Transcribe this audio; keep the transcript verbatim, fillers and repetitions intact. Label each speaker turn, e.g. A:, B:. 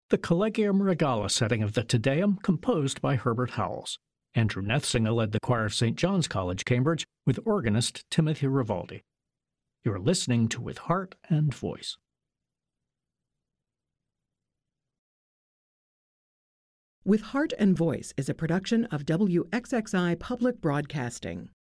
A: the Collegium Regala setting of the Te Deum composed by Herbert Howells. Andrew Nethsinger led the choir of Saint John's College, Cambridge, with organist Timothy Rivaldi. You're listening to With Heart and Voice.
B: With Heart and Voice is a production of W X X I Public Broadcasting.